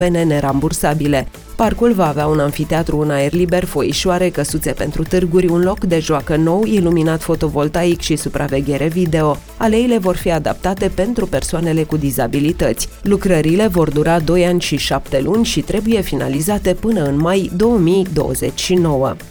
nerambursabile. Parcul va avea un anfiteatru în aer liber, foișoare, căsuțe pentru târguri, un loc de joacă nou, iluminat fotovoltaic și supraveghere video. Aleile vor fi adaptate pentru persoanele cu dizabilități. Lucrările vor dura 2 ani și 7 luni și trebuie finalizate până în mai 2029.